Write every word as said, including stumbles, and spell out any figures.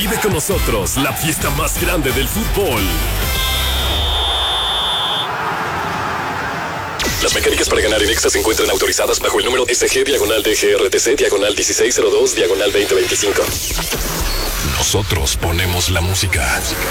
Vive con nosotros la fiesta más grande del fútbol. Las mecánicas para ganar en Exa se encuentran autorizadas bajo el número S G diagonal D G R T C diagonal dieciséis cero dos diagonal veinte veinticinco. Nosotros ponemos la música.